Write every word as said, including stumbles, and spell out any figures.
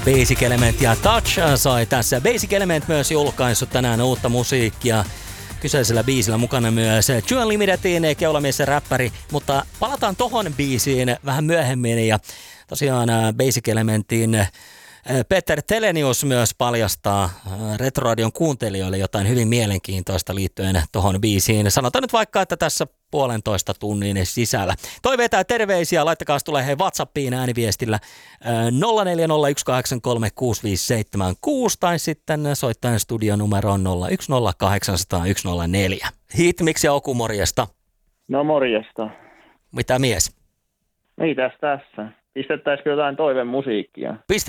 Basic Element ja Touch soi tässä. Basic Element myös julkaissut tänään uutta musiikkia. Kyseisellä biisillä mukana myös Juan Limited, keulamies ja räppäri, mutta palataan tohon biisiin vähän myöhemmin. Ja tosiaan Basic Elementin Peter Telenius myös paljastaa Retroradion kuuntelijoille jotain hyvin mielenkiintoista liittyen tohon biisiin. Sanotaan nyt vaikka, että tässä puolentoista tunnin sisällä. Toiveita ja terveisiä, laittakaa tulee hei WhatsAppiin ääniviestillä nolla neljä nolla yksi kahdeksan kolme kuusi viisi seitsemän kuusi tai sitten soittaen studionumeroon nolla yksi nolla kahdeksan nolla nolla yksi nolla neljä. Hitmix ja Oku, morjesta. No morjesta. Mitä mies? Mitäs tässä? Pistettäisikö jotain toivemusiikkia? Pistetään.